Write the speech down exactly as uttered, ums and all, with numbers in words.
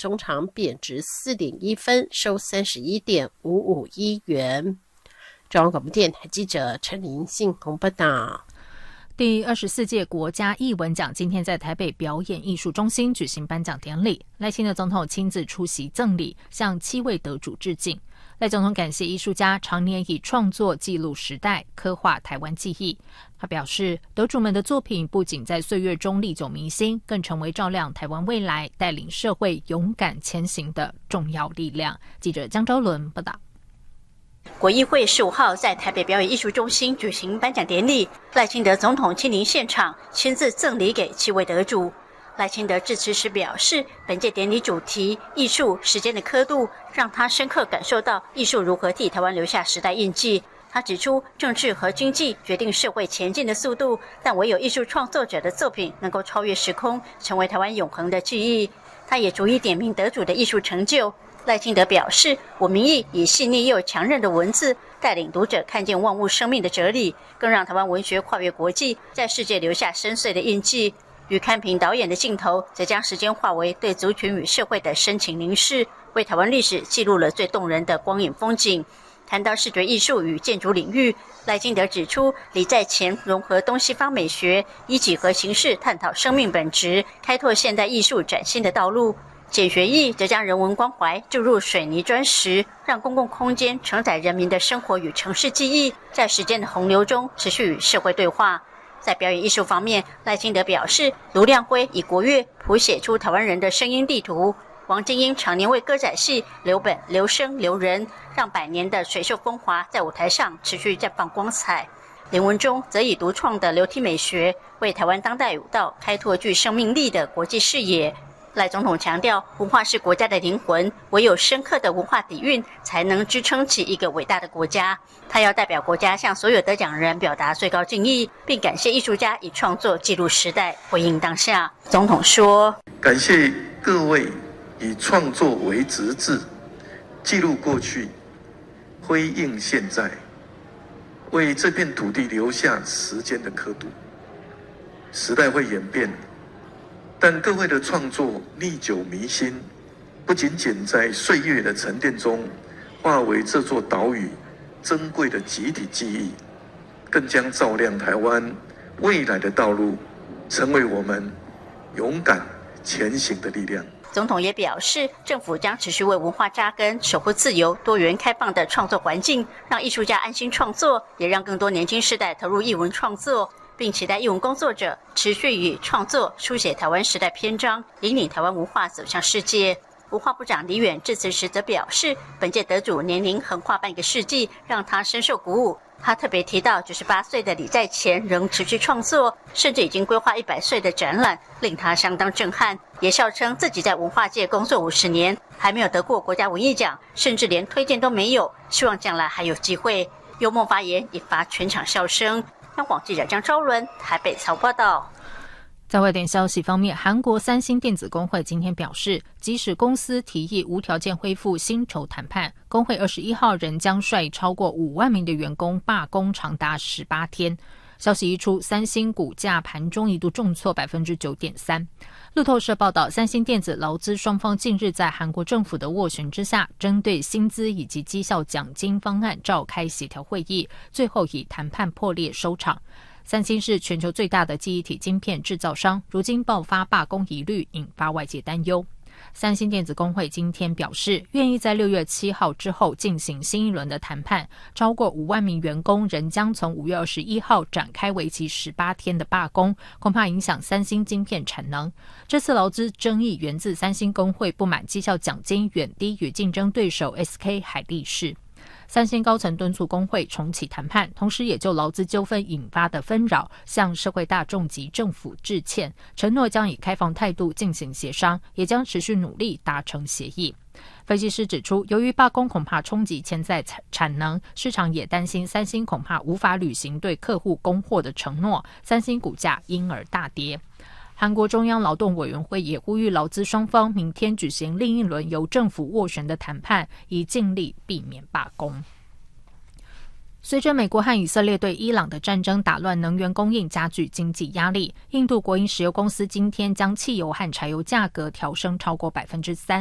中场贬值 四点一 分，收 三十一点五五亿元。中央广播电台记者陈琳信鸿报道。 第二十四届国家艺文奖今天在台北表演艺术中心举行颁奖典礼，赖清德总统亲自出席赠礼，向七位得主致敬。赖总统感谢艺术家常年以创作记录时代，刻画台湾记忆。他表示，得主们的作品不仅在岁月中历久弥新，更成为照亮台湾未来、带领社会勇敢前行的重要力量。记者江昭伦报道。 国艺会十五号在台北表演艺术中心举行颁奖典礼，赖清德总统亲临现场，亲自赠礼给七位得主。赖清德致辞时表示，本届典礼主题“艺术时间的刻度”，让他深刻感受到艺术如何替台湾留下时代印记。他指出，政治和经济决定社会前进的速度，但唯有艺术创作者的作品能够超越时空，成为台湾永恒的记忆。他也逐一点名得主的艺术成就。赖清德表示，我民意以细腻又强韧的文字，带领读者看见万物生命的哲理，更让台湾文学跨越国际，在世界留下深邃的印记。于看平导演的镜头，则将时间化为对族群与社会的深情凝视，为台湾历史记录了最动人的光影风景。谈到视觉艺术与建筑领域，赖清德指出，李在前融合东西方美学，以几何形式探讨生命本质，开拓现代艺术崭新的道路。简学义则将人文关怀注入水泥砖石，让公共空间承载人民的生活与城市记忆，在时间的洪流中持续与社会对话。在表演艺术方面，赖清德表示，卢亮辉以国乐谱写出台湾人的声音地图，王金英常年为歌仔戏留本留声留人，让百年的水袖风华在舞台上持续绽放光彩。林文忠则以独创的流体美学，为台湾当代舞蹈开拓具生命力的国际视野。赖总统强调，文化是国家的灵魂，唯有深刻的文化底蕴，才能支撑起一个伟大的国家。他要代表国家向所有得奖人表达最高敬意，并感谢艺术家以创作记录时代，回应当下。总统说： 感谢各位以创作为职志，记录过去，辉映现在，为这片土地留下时间的刻度。时代会演变，但各位的创作历久弥新，不仅仅在岁月的沉淀中化为这座岛屿珍贵的集体记忆，更将照亮台湾未来的道路，成为我们勇敢前行的力量。 总统也表示，政府将持续为文化扎根，守护自由、多元、开放的创作环境，让艺术家安心创作，也让更多年轻世代投入艺文创作，并期待艺文工作者持续以创作书写台湾时代篇章，引领台湾文化走向世界。文化部长李远致辞时则表示，本届得主年龄横跨半个世纪，让他深受鼓舞。他特别提到，九十八岁的李在前仍持续创作，甚至已经规划一百岁的展览，令他相当震撼。也笑称自己在文化界工作五十年，还没有得过国家文艺奖，甚至连推荐都没有，希望将来还有机会。幽默发言引发全场笑声。央广记者江昭伦台北采报道。 在外电消息方面，韩国三星电子工会今天表示，即使公司提议无条件恢复薪酬谈判，工会二十一号仍将率超过五万名的员工罢工长达十八天。消息一出，三星股价盘中一度重挫 百分之九点三。 路透社报道，三星电子劳资双方近日在韩国政府的斡旋之下，针对薪资以及绩效奖金方案召开协调会议，最后以谈判破裂收场。三星是全球最大的记忆体晶片制造商，如今爆发罢工疑虑，引发外界担忧。三星电子工会今天表示，愿意在六月七号之后进行新一轮的谈判，超过五万名员工仍将从五月二十一号展开为期十八天的罢工，恐怕影响三星晶片产能。这次劳资争议源自三星工会不满绩效奖金远低于竞争对手 S K 海力士。三星高层敦促工会重启谈判，同时也就劳资纠纷引发的纷扰向社会大众及政府致歉，承诺将以开放态度进行协商，也将持续努力达成协议。分析师指出，由于罢工恐怕冲击潜在产能，市场也担心三星恐怕无法履行对客户供货的承诺，三星股价因而大跌。韩国中央劳动委员会也呼吁劳资双方明天举行另一轮由政府斡旋的谈判，以尽力避免罢工。随着美国和以色列对伊朗的战争打乱能源供应，加剧经济压力，印度国营石油公司今天将汽油和柴油价格调升超过 百分之三。